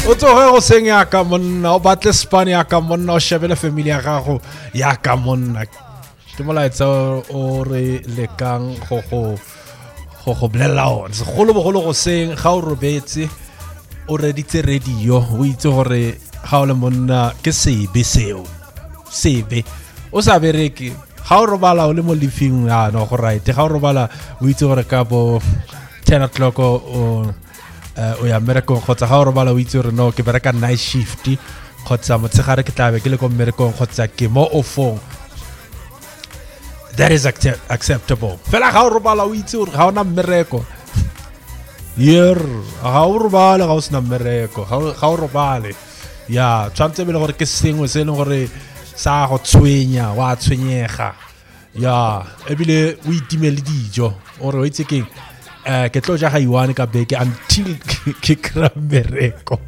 o tsoge go seng ya ka monna o batle span ya ka monna o shebele family ya gago ya ka monna ke molaetsa o re lekang go blela on segolo bogolo go seng ga o robetse o reditse radio o itse gore ga o le monna ke sebe seo sebe o sa bereke ga o robala o le mo living ya no go right ga o robala o itse gore ka bo 10 o'clock o ya mmerekong kgotsa ga o robala o itse gore no ke bereka night shift kgotsa motshegare ke tlabe ke le ko mmerekong kgotsa ke mo ofong that is acceptable fela ga o robala o itse gore ga ona mmereko yer ga o robala ga o sena mmereko ga o robale ya tshwantse bele gore ke sengwe se leng gore sa go tshwenya wa tshwenyega ya ebile o itimele dijo ore o itse keng ke tlo ja ga iwane ka beke until ke kra mmereko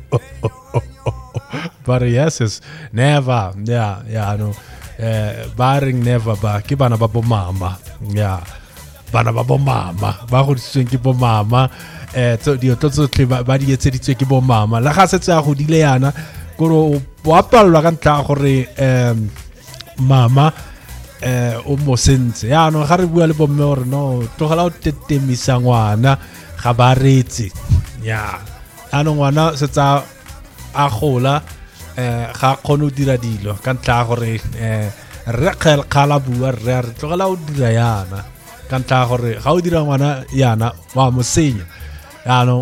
but yes is never yeah no barring never ba ke bana ba bo mama ya bana ba bo mama ba go tseng ke bo mama dio tsotlhe ba di etseditswe ke bo mama la ga setse a go dile yana go boapalwa ka ntla gore mama o mo sentse ya no ga re bua le bomme gore no tlogela o tetemisa ngwana ga ba retse ya ano ngwana setsa a gola ga kgone o dira dilo ka ntla gore re khala bua re tlogela o dira yana ka ntla gore ga o dira ngwana yana wa mo senya ya no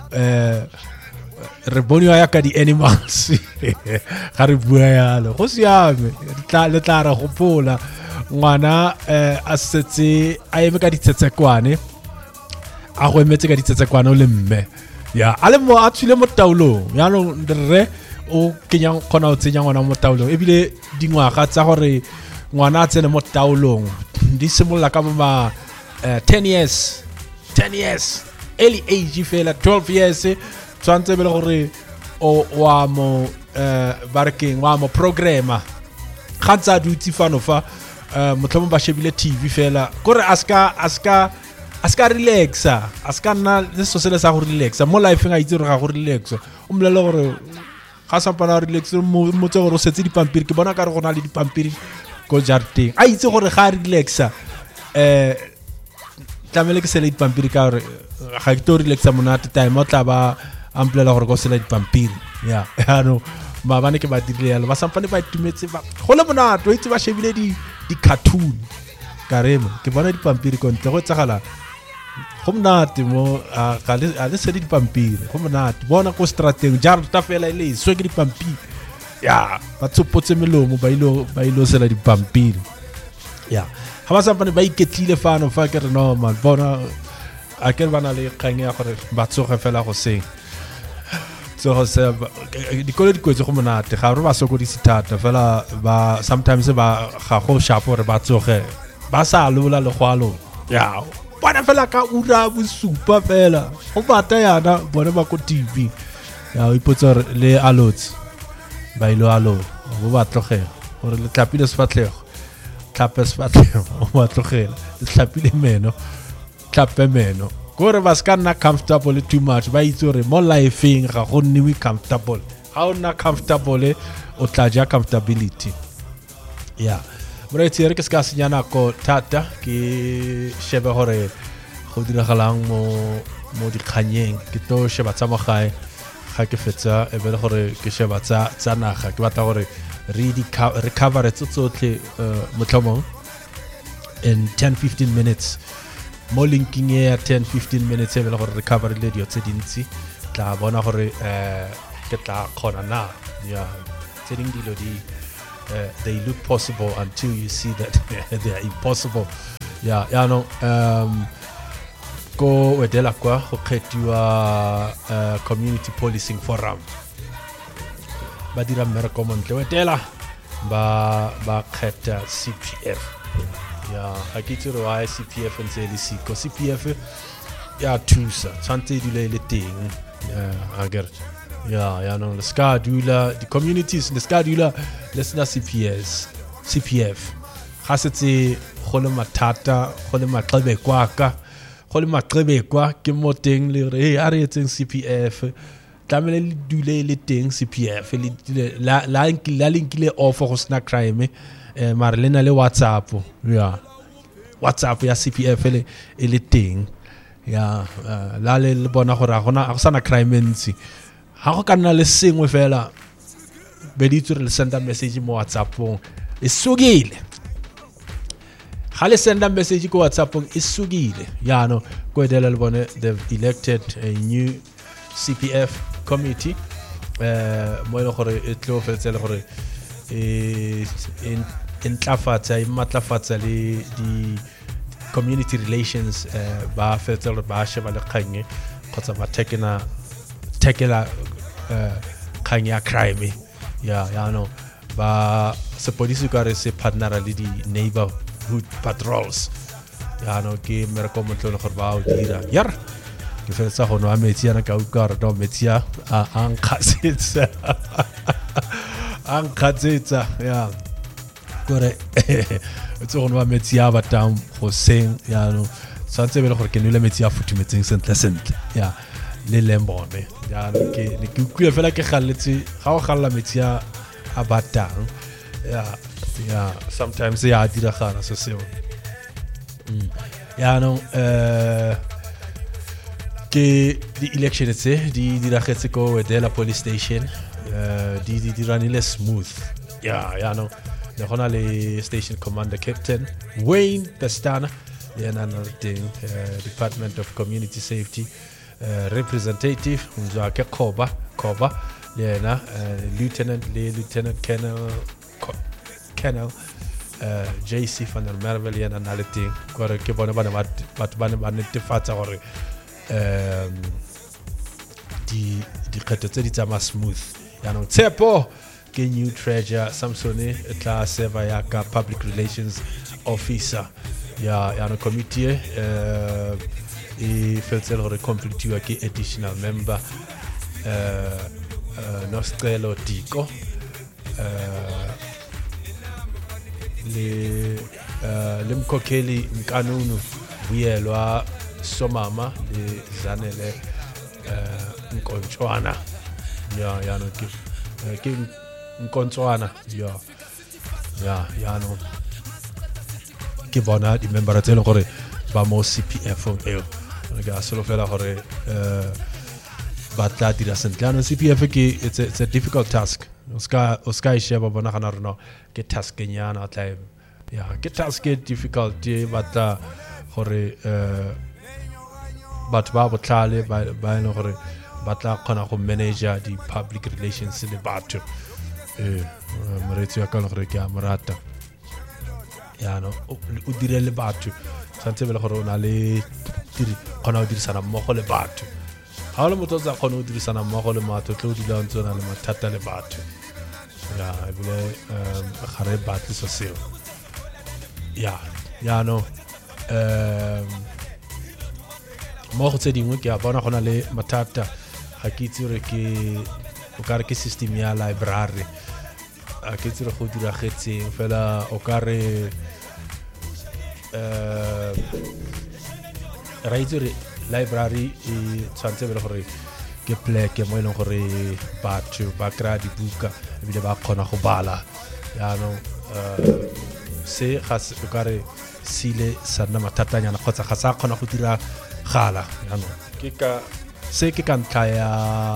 re boniwa ya ka di animals ga re bua yalo go siame le tla re gopola ngwana a setse a eme ka ditsetsekwane a go emetse ka ditsetsekwane o le mme ya a le mo a tswile mo taulong ya no re o kenyang khona o tsenya ngwana mo taulong ebile dingwaga tsa gore ngwana a tsene mo taulong di simolla ka ba 10 years early age fela 12 years tswantse bele gore o wa mo barking wa mo programmer khatsa duty fano fa motlhomo ba shebile TV fela gore aska relaxa aska na le so se le sa go relaxa mo life nga itse gore ga go relaxa o mlele gore ga sa pana relax mo tse gore o setse dipampiri ke bona ka re go na le dipampiri go jarting a itse gore ga relaxa tlamele ke se le dipampiri ka gore ga ke to relaxa monate time o tla ba amplela gore go se le dipampiri ya no ba bane ke ba dirile yalo ba sampane ba itumetse ba go le monate o itse ba shebile di cartoon karemo ke bona dipampiri kontle go tsagala go monate mo ga le se di dipampiri go monate bona ko strateng jar ta fela ile so ke dipampiri ya ba tsopotse melomo ba ilo se la dipampiri ya ha ba sampane ba iketlile fano fa ke re no man bona a ke bana le kgang ya gore ba tsoge fela go seng so se dikolo dikotse go monate ga re ba sokodise thata fela ba sometimes ba ga go sharp gore ba tsoge ba sa lola le gwalo ya bona fela ka ura bosupa fela go bata yana bone ba ko TV ya o ipotsa le alots ba ilo alo go ba tlogela gore le tlapile sefatlego tlhape sefatlego o ba tlogela le tlapile meno tlhape meno gore ba ska nna comfortable too much ba itse gore mo lifeng ga go nne comfortable ga o nna comfortable o tla ja comfortability ya mora tsere ke ska senyana ko thata ke shebe gore go diragalang mo dikganyeng ke to sheba tsa mogae ga ke fetsa e be le gore ke sheba tsa naga ke batla gore re recover tsotlhe motlhomong in 10-15 minutes mo linking ya 10-15 minutes e be le gore recovery le dio tse dintsi tla bona gore ke tla khona na ya tse ding dilo di they look possible until you see that they are impossible ya no go wedela kwa go khetiwa community policing forum ba dira mmereko montle wedela ba kheta CPF ya akitsiro wa CPF ntse le siko CPF ya thusa tsantse dile le teng agar ya no le ska dula di communities le ska dula le sna CPF ga setse go le mathata go le maqebe kwa ke mo teng le re a re etseng CPF tlamele le dule le teng CPF la nkile offer go sna crime mara le na le WhatsApp WhatsApp ya CPF le teng la le bona gore a go sana crime ntsi ha go ka nna le sengwe fela be di tsure le send a message mo WhatsAppong e sugile ha le send a message ko WhatsAppong e sugile no go edela le bone they've elected a new CPF committee mo ile gore e tlo fetsela gore intlafatsa matlafatsa le di community relations ba fetsela ba sheba le kganye khotsa ba tekela kganye ya crime no ba sepodisi ka re se partnera le di neighborhood patrols no ke mereko motlolo gore ba o dira ke fetsa go no a metsi yana ka ukara do metsi a ankhatsetsa gore it's go no a metsi a batang go seng no santse bele gore ke nule metsi a futumetseng sentle le lembone ke kuile fela ke galletse ga o galla metsi a batang sometimes dira gana so seo no ke di election tse di diragetse ko de la police station di ranile smooth no le gona le station commander captain Wayne Pestana another thing Department of Community Safety representative unzwa ke Koba lieutenant colonel JC van der Merwe another thing gore ke bona batho ba netefatsa gore di kgetho tse di tsama smooth no Tshepo ke new treasure Samsone tla server ya ka public relations officer no committee e fetsela gore complete ke additional member Nostelo Diko le mkhokheli Mkanunu Vuyelwa Somama le Zanele Nkontshwana no ke Nkontshwana no ke bona di member tse le gore ba mo CPF ga solo fela gore batla dira sentle no CPF it's a difficult task Oscar sheba bona gana rona ke task nyana tla ke task e difficult batla gore batho ba botlhale ba ene gore batla khona go manager di public relations le batho moretsi ya ka gore ke a morata no o dire le batho santse bele gore o na le khona o dirisana mmogo le batho ha le motho tsa khona o dirisana mmogo le matho tlo dila ntse na le mathata le batho ebile gare batho so seo no mo go tse dingwe ke a bona gona le mathata ga ke itse re ke o ka re ke system ya library a ke itse re go diragetseng fela o ka re ra itse re library e tshwantse bele gore ke pleke mo eleng gore batho ba kry-a dibuka ebile ba kgona go bala no se ga o ka re sile sa nna mathatanyana kgotsa ga sa kgona go dira gala ke ka ntlha ya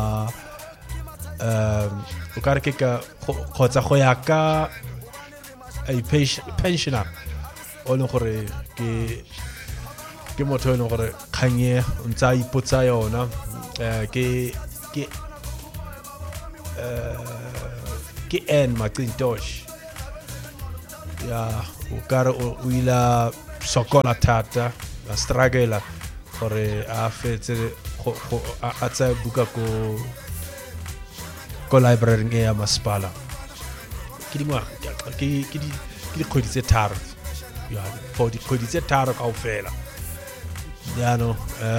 o ka re ke ka kgotsa go ya ka a pensioner o leng gore ke motho o leng gore kganye ntsa ipotsa yona ke en Macintosh o ka re o ila sokola thata a struggle gore a fetse a tsa buka ko library e ya masepala ke di kgwedi tse tharo for di kgwedi tse tharo kaofela no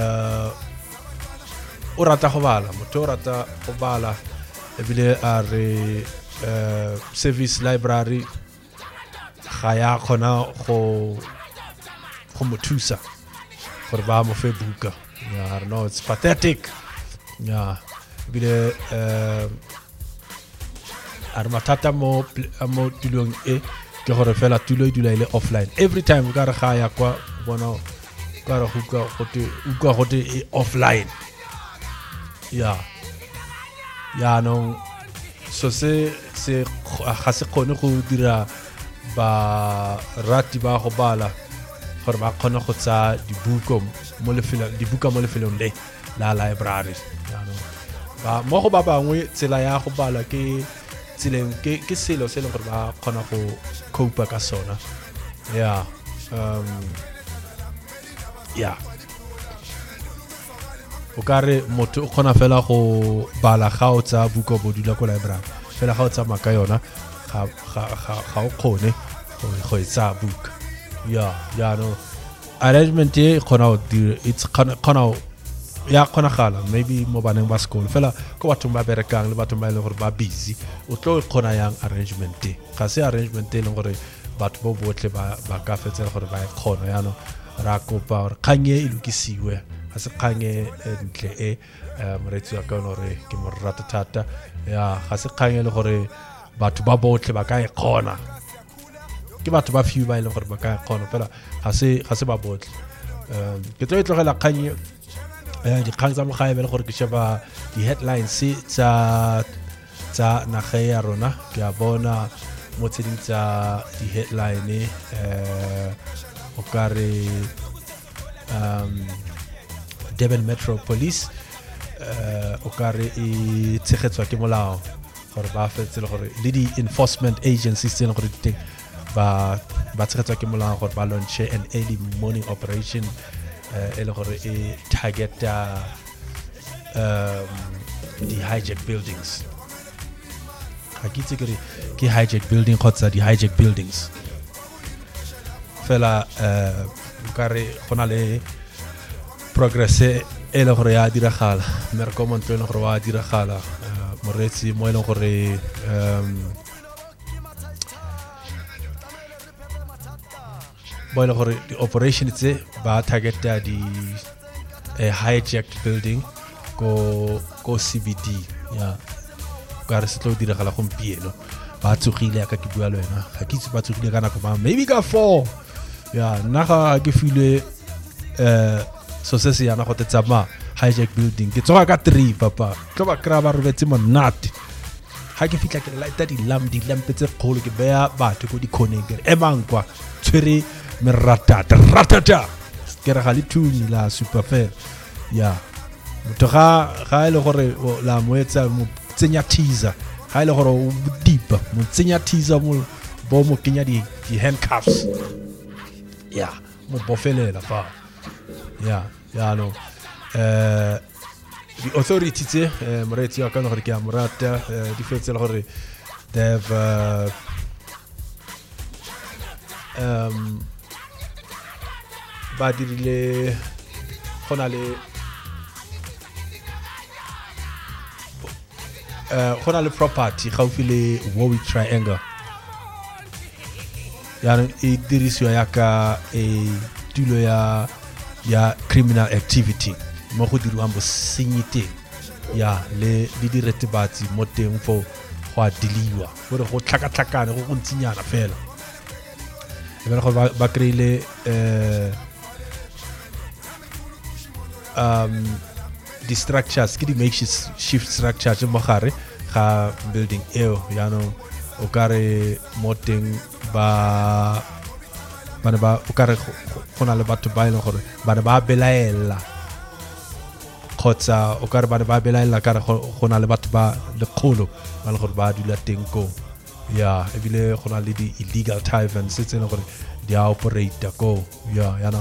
o rata go bala motho o rata go bala ebile a re service library ga ya khona go mo thusa gore ba mo fe buka no it's pathetic ebile a re mathata mo tulong e ke gore fela tulo e dula ile offline every time ka re ga ya kwa bona ka re go gote e offline ya no so se ga se kgone go dira ba rati ba go bala gore ba kgone go tsa dibuka mo lefelong le la library ba mo go ba bangwe tsela ya go bala ke tseleng ke selo se le gore ba kgona go cope ka sona o ka re motho o kgona fela go bala ga o tsa buka bo dula ko library fela ga o tsa maka yona ga o kgone go etsa buka no arrangement e kgona o dira it's kgona ya kgona gala maybe mo baneng ba school fela ko batho ba berekang le batho ba ile gore ba busy o tlo kgona yang arrangement ga se arrangement le gore batho bo botle ba ka fetsela gore ba kgona ya no ra kopa gore khanye e lokisiwe ga se khanye ntle e moretsi wa ka gore ke mo rata thata ga se khanye le gore batho ba botle ba ka kgona ke batho ba few ba ile gore ba ka kgona fela ga se ba botle ke tlo itlogela khanye di kgang tsa mogae bele gore ke sheba di headlines tsa naga ya rona ke a bona mo tseding tsa di headline o kare Durban Metro Police o kare e tshegetswa ke molao gore ba fetse le gore le di enforcement agencies tse gore di ba tshegetswa ke molao gore ba launch an early morning operation ele gore e target the hijack buildings ga ke itse ke hijack building kgotsa di hijack buildings fela kare gona le progress ele gore ya diragala mereko mo ntlo ele gore wa diragala moretsi mo ele gore boile gore the operation tse ba target di hijacked building go CBD ka re se tlo diragala gompieno ba tsogile ka ke bua le wena ga ke itse ba tsogile kana ka maybe ka 4 nna ga ke file so se se yana go tsama hijack building ke tsoga ka 3 papa tlo ba kra ba robetse monate ha ke fitla ke light di lamp tse kgolo ke beya batho go di connect e bangkwa tshwere ratata ke re ga le tuni la super fair motho ga ile gore la moetsa mo tsenya teaser ga ile gore o dipa mo tsenya teaser mo bo mo kenya di handcuffs mo bofelela fa no the authorities moretsi ya ka gore ke a morata di fetsela gore they have ba dirile gona le property gaufi le Warwick Triangle e dirisiwa yaka tulo ya criminal activity mo go dirwang bosenyi teng le diretebatsi mo teng fo go a diliwa gore go tlhakatlhakane go go ntsinyana fela e go ba kreile di structures ke di makeshift structures mo gare ga building eo o kare mo teng ba o kare go na le batho ba ile gore ba belaela kgotsa o kare ba belaela kare go na le batho ba lekgolo ba le gore ba dula teng ko ebile go na le di illegal taverns tse gore di a operate ko